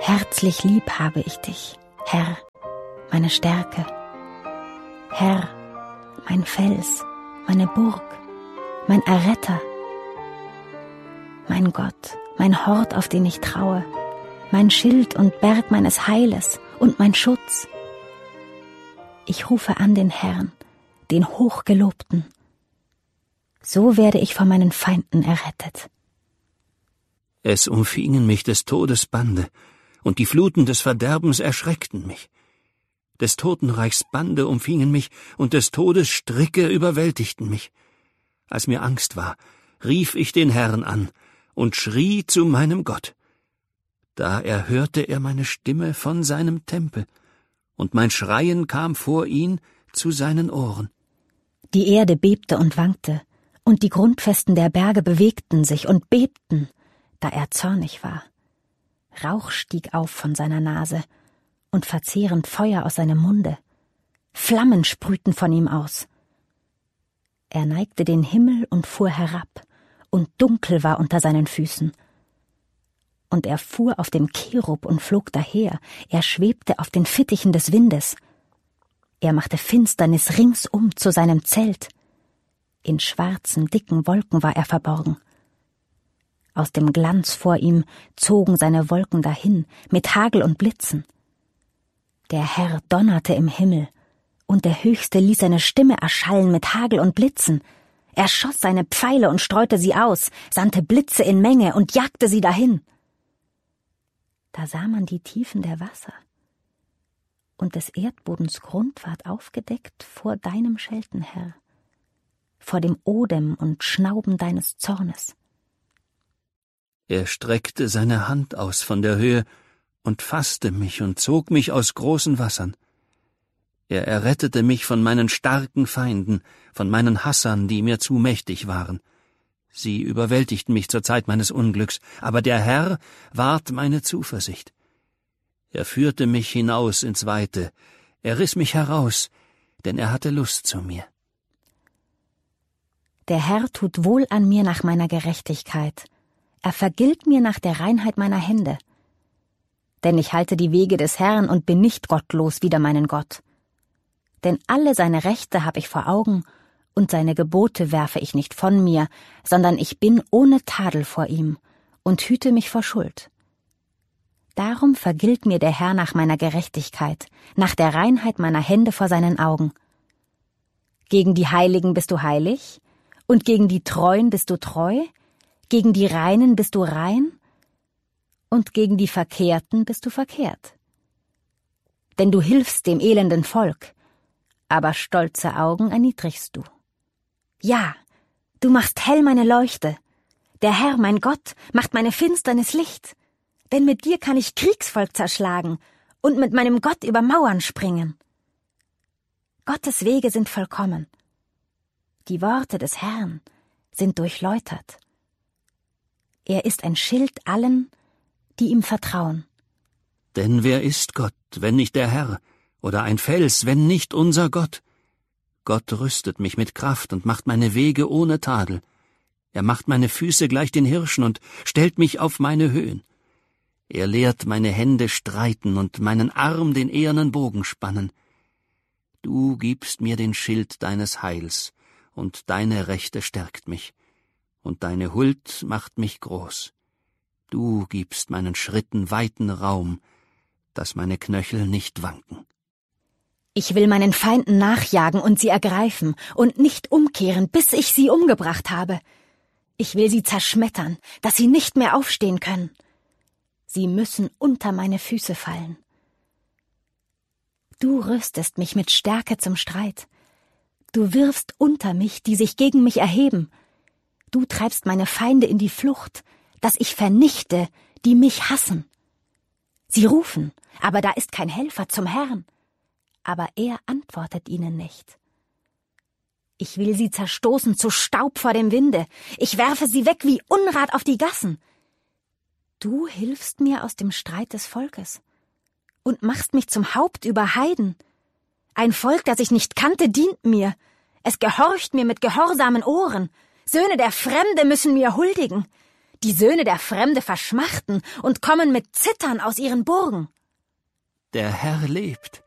Herzlich lieb habe ich dich, Herr, meine Stärke. Herr, mein Fels, meine Burg, mein Erretter. Mein Gott, mein Hort, auf den ich traue, mein Schild und Berg meines Heiles und mein Schutz. Ich rufe an den Herrn, den Hochgelobten. So werde ich von meinen Feinden errettet. Es umfingen mich des Todes Bande, und die Fluten des Verderbens erschreckten mich. Des Totenreichs Bande umfingen mich, und des Todes Stricke überwältigten mich. Als mir Angst war, rief ich den Herrn an und schrie zu meinem Gott. Da erhörte er meine Stimme von seinem Tempel, und mein Schreien kam vor ihn zu seinen Ohren. Die Erde bebte und wankte, und die Grundfesten der Berge bewegten sich und bebten, da er zornig war. Rauch stieg auf von seiner Nase und verzehrend Feuer aus seinem Munde. Flammen sprühten von ihm aus. Er neigte den Himmel und fuhr herab, und dunkel war unter seinen Füßen. Und er fuhr auf dem Cherub und flog daher, er schwebte auf den Fittichen des Windes. Er machte Finsternis ringsum zu seinem Zelt. In schwarzen, dicken Wolken war er verborgen. Aus dem Glanz vor ihm zogen seine Wolken dahin, mit Hagel und Blitzen. Der Herr donnerte im Himmel, und der Höchste ließ seine Stimme erschallen mit Hagel und Blitzen. Er schoss seine Pfeile und streute sie aus, sandte Blitze in Menge und jagte sie dahin. Da sah man die Tiefen der Wasser, und des Erdbodens Grund ward aufgedeckt vor deinem Schelten, Herr, vor dem Odem und Schnauben deines Zornes. Er streckte seine Hand aus von der Höhe und fasste mich und zog mich aus großen Wassern. Er errettete mich von meinen starken Feinden, von meinen Hassern, die mir zu mächtig waren. Sie überwältigten mich zur Zeit meines Unglücks, aber der Herr ward meine Zuversicht. Er führte mich hinaus ins Weite, er riss mich heraus, denn er hatte Lust zu mir. Der Herr tut wohl an mir nach meiner Gerechtigkeit. Er vergilt mir nach der Reinheit meiner Hände. Denn ich halte die Wege des Herrn und bin nicht gottlos wider meinen Gott. Denn alle seine Rechte habe ich vor Augen, und seine Gebote werfe ich nicht von mir, sondern ich bin ohne Tadel vor ihm und hüte mich vor Schuld. Darum vergilt mir der Herr nach meiner Gerechtigkeit, nach der Reinheit meiner Hände vor seinen Augen. Gegen die Heiligen bist du heilig, und gegen die Treuen bist du treu, gegen die Reinen bist du rein, und gegen die Verkehrten bist du verkehrt. Denn du hilfst dem elenden Volk, aber stolze Augen erniedrigst du. Ja, du machst hell meine Leuchte. Der Herr, mein Gott, macht meine Finsternis Licht. Denn mit dir kann ich Kriegsvolk zerschlagen und mit meinem Gott über Mauern springen. Gottes Wege sind vollkommen. Die Worte des Herrn sind durchläutert. Er ist ein Schild allen, die ihm vertrauen. Denn wer ist Gott, wenn nicht der Herr, oder ein Fels, wenn nicht unser Gott? Gott rüstet mich mit Kraft und macht meine Wege ohne Tadel. Er macht meine Füße gleich den Hirschen und stellt mich auf meine Höhen. Er lehrt meine Hände streiten und meinen Arm den ehernen Bogen spannen. Du gibst mir den Schild deines Heils, und deine Rechte stärkt mich, und deine Huld macht mich groß. Du gibst meinen Schritten weiten Raum, dass meine Knöchel nicht wanken. Ich will meinen Feinden nachjagen und sie ergreifen und nicht umkehren, bis ich sie umgebracht habe. Ich will sie zerschmettern, dass sie nicht mehr aufstehen können. Sie müssen unter meine Füße fallen. Du rüstest mich mit Stärke zum Streit. Du wirfst unter mich, die sich gegen mich erheben. Du treibst meine Feinde in die Flucht, dass ich vernichte, die mich hassen. Sie rufen, aber da ist kein Helfer zum Herrn. Aber er antwortet ihnen nicht. Ich will sie zerstoßen zu Staub vor dem Winde. Ich werfe sie weg wie Unrat auf die Gassen. Du hilfst mir aus dem Streit des Volkes und machst mich zum Haupt über Heiden. Ein Volk, das ich nicht kannte, dient mir. Es gehorcht mir mit gehorsamen Ohren. Söhne der Fremde müssen mir huldigen. Die Söhne der Fremde verschmachten und kommen mit Zittern aus ihren Burgen. Der Herr lebt,